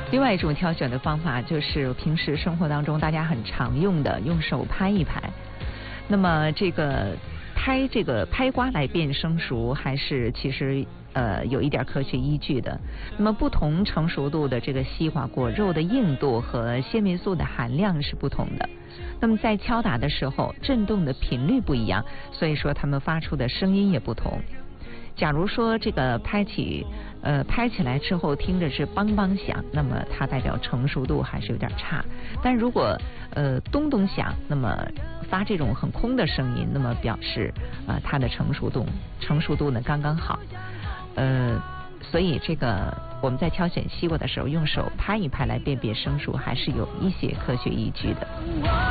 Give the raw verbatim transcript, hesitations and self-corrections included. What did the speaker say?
另外一种挑选的方法就是平时生活当中大家很常用的，用手拍一拍。那么这个拍这个拍瓜来辨生熟，还是其实呃有一点科学依据的。那么不同成熟度的这个西瓜果肉的硬度和纤维素的含量是不同的。那么在敲打的时候，震动的频率不一样，所以说它们发出的声音也不同。假如说这个拍起呃拍起来之后听着是梆梆响，那么它代表成熟度还是有点差。但如果呃咚咚响，那么发这种很空的声音，那么表示啊、呃、它的成熟度成熟度呢刚刚好。呃，所以这个我们在挑选西瓜的时候，用手拍一拍来辨别生熟，还是有一些科学依据的。